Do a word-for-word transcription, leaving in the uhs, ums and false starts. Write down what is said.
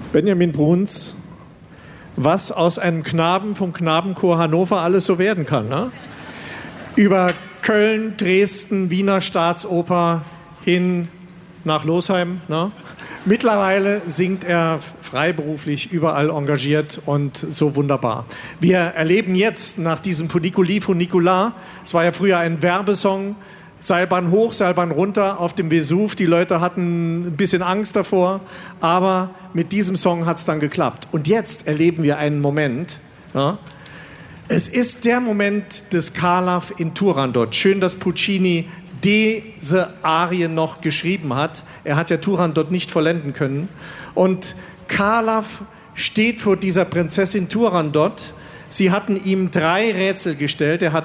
Benjamin Bruns, was aus einem Knaben vom Knabenchor Hannover alles so werden kann. Ne? Über Köln, Dresden, Wiener Staatsoper hin nach Losheim. Ne? Mittlerweile singt er freiberuflich, überall engagiert und so wunderbar. Wir erleben jetzt nach diesem Funiculi Funicular, es war ja früher ein Werbesong, Seilbahn hoch, Seilbahn runter auf dem Vesuv. Die Leute hatten ein bisschen Angst davor, aber mit diesem Song hat es dann geklappt. Und jetzt erleben wir einen Moment. Ja? Es ist der Moment des Carlav in Turandot. Schön, dass Puccini diese Arie noch geschrieben hat. Er hat ja Turandot nicht vollenden können. Und Carlav steht vor dieser Prinzessin Turandot. Sie hatten ihm drei Rätsel gestellt. Er hat